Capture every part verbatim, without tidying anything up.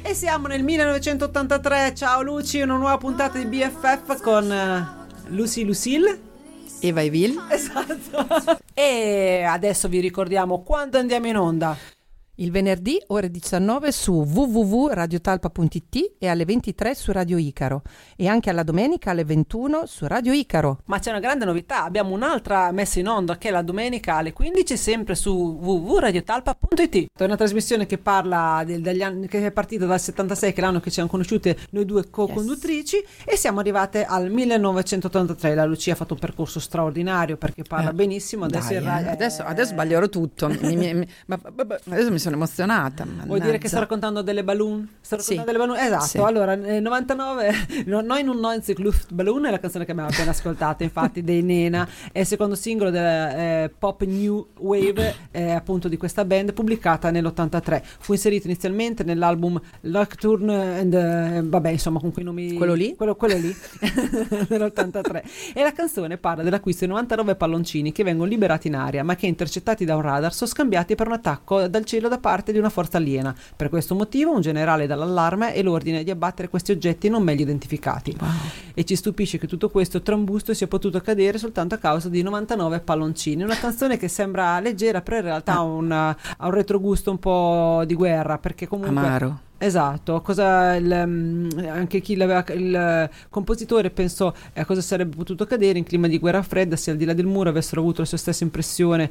E siamo nel millenovecentottantatré. Ciao Luci, una nuova puntata di B F F con uh, Lucy Lucille, Eva e Vil. Esatto. E adesso vi ricordiamo quando andiamo in onda. Il venerdì ore diciannove su w w w punto radiotalpa punto i t e alle ventitré su Radio Icaro, e anche alla domenica alle ventuno su Radio Icaro. Ma c'è una grande novità, abbiamo un'altra messa in onda che è la domenica alle quindici, sempre su w w w punto radiotalpa punto i t. È una trasmissione che parla del, degli anni, che è partita dal settantasei, che è l'anno che ci siamo conosciute noi due co-conduttrici, yes. E siamo arrivate al millenovecentottantatré. La Lucia ha fatto un percorso straordinario perché parla eh, benissimo. Adesso, dai, ra- eh, adesso, adesso sbaglierò tutto. mi, mi, mi, ma, adesso mi sono emozionata. Mannaggia. Vuoi dire che sto raccontando delle balloon? Sto raccontando sì. delle balloon? Esatto. Sì. Allora, nel novantanove no, Noi non neunzig Luftballon è la canzone che abbiamo appena ascoltato, infatti, dei Nena, è il secondo singolo della eh, pop new wave eh, appunto di questa band, pubblicata nell'ottantatré. Fu inserito inizialmente nell'album Nocturne and eh, vabbè, insomma, con quei nomi, quello lì quello, quello lì nell'ottantatré, e la canzone parla dell'acquisto di novantanove palloncini che vengono liberati in aria, ma che, intercettati da un radar, sono scambiati per un attacco dal cielo da parte di una forza aliena. Per questo motivo un generale dà l'allarme e l'ordine di abbattere questi oggetti non meglio identificati. Wow. E ci stupisce che tutto questo trambusto sia potuto accadere soltanto a causa di novantanove palloncini. Una canzone che sembra leggera, però in realtà ha un, ha un retrogusto un po' di guerra, perché comunque amaro. Esatto, cosa il, anche chi l'aveva, il compositore pensò a cosa sarebbe potuto accadere in clima di guerra fredda se al di là del muro avessero avuto la sua stessa impressione,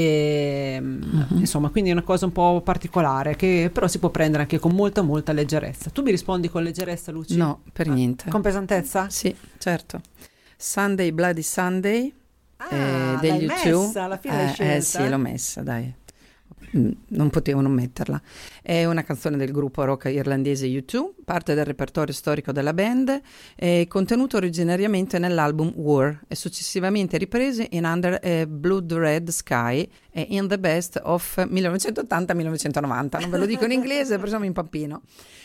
e mm-hmm. insomma, quindi è una cosa un po' particolare che però si può prendere anche con molta molta leggerezza. Tu mi rispondi con leggerezza, Luci? No, per niente. Con pesantezza? Sì, certo. Sunday Bloody Sunday ah, eh, degli l'hai U due. messa, alla fine eh, l'hai scelta? Eh sì, l'ho messa, dai. Non potevo non metterla. È una canzone del gruppo rock irlandese U due, parte del repertorio storico della band, è contenuto originariamente nell'album War e successivamente riprese in Under a Blood Red Sky e In the Best of millenovecentottanta millenovecentonovanta. Non ve lo dico in inglese perché mi impappino.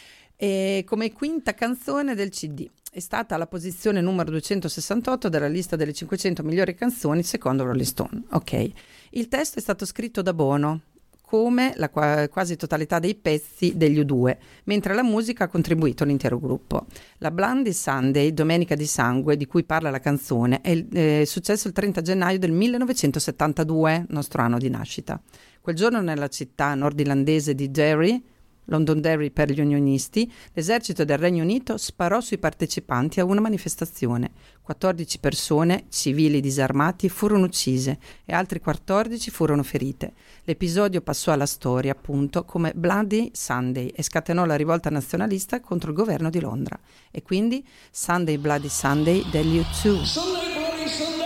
E come quinta canzone del C D. È stata alla posizione numero duecentosessantotto della lista delle cinquecento migliori canzoni secondo Rolling Stone. Ok. Il testo è stato scritto da Bono, come la qua- quasi totalità dei pezzi degli U due, mentre alla musica ha contribuito l'intero gruppo. La Bloody Sunday, Domenica di Sangue, di cui parla la canzone, è, è successo il trenta gennaio del millenovecentosettantadue, nostro anno di nascita. Quel giorno nella città nordirlandese di Derry, Londonderry per gli unionisti, l'esercito del Regno Unito sparò sui partecipanti a una manifestazione. quattordici persone, civili disarmati, furono uccise e altre quattordici furono ferite. L'episodio passò alla storia, appunto, come Bloody Sunday e scatenò la rivolta nazionalista contro il governo di Londra. E quindi Sunday Bloody Sunday degli U due.